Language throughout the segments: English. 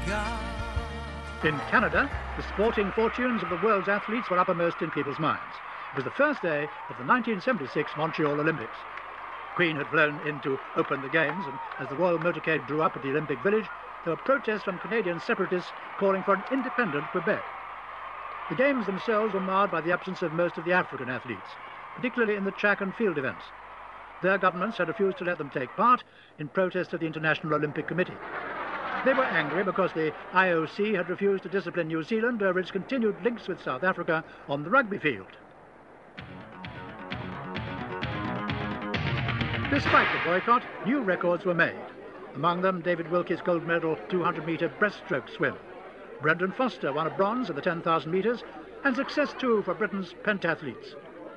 In Canada, the sporting fortunes of the world's athletes were uppermost in people's minds. It was the first day of the 1976 Montreal Olympics. Queen had flown in to open the games, and as the royal motorcade drew up at the Olympic Village, there were protests from Canadian separatists calling for an independent Quebec. The games themselves were marred by the absence of most of the African athletes, particularly in the track and field events. Their governments had refused to let them take part in protest of the International Olympic Committee. They were angry because the IOC had refused to discipline New Zealand over its continued links with South Africa on the rugby field. Despite the boycott, new records were made. Among them, David Wilkie's gold medal 200-metre breaststroke swim. Brendan Foster won a bronze at the 10,000 metres, and success too for Britain's pentathletes.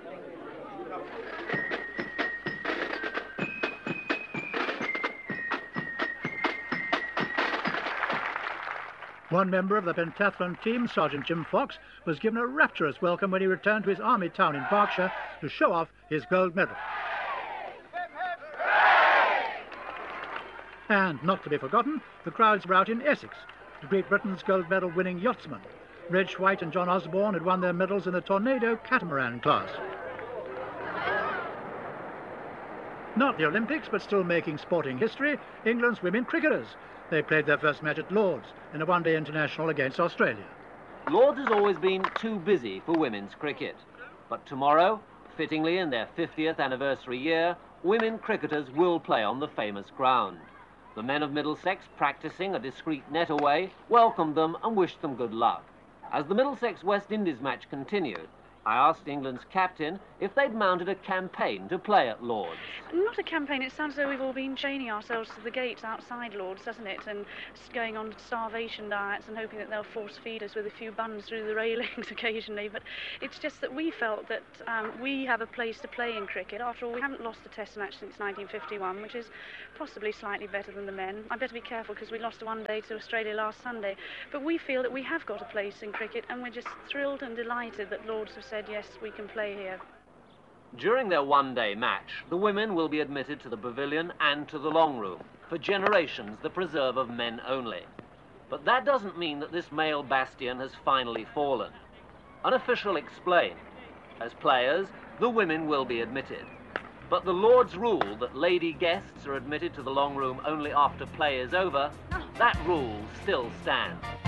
One member of the pentathlon team, Sergeant Jim Fox, was given a rapturous welcome when he returned to his army town in Berkshire to show off his gold medal. And not to be forgotten, the crowds were out in Essex to greet Britain's gold medal winning yachtsmen. Reg White and John Osborne had won their medals in the Tornado catamaran class. Not the Olympics, but still making sporting history, England's women cricketers. They played their first match at Lord's in a one-day international against Australia. Lord's has always been too busy for women's cricket. But tomorrow, fittingly in their 50th anniversary year, women cricketers will play on the famous ground. The men of Middlesex, practising a discreet net away, welcomed them and wished them good luck. As the Middlesex-West Indies match continued, I asked England's captain if they'd mounted a campaign to play at Lord's. Not a campaign. It sounds as though we've all been chaining ourselves to the gates outside Lord's, doesn't it? And going on starvation diets and hoping that they'll force feed us with a few buns through the railings occasionally. But it's just that we felt that we have a place to play in cricket. After all, we haven't lost a test match since 1951, which is possibly slightly better than the men. I'd better be careful because we lost one day to Australia last Sunday. But we feel that we have got a place in cricket, and we're just thrilled and delighted that Lord's have said, yes, we can play here. During their one-day match, the women will be admitted to the pavilion and to the long room, for generations the preserve of men only. But that doesn't mean that this male bastion has finally fallen. An official explained, as players, the women will be admitted. But the Lord's rule that lady guests are admitted to the long room only after play is over, that rule still stands.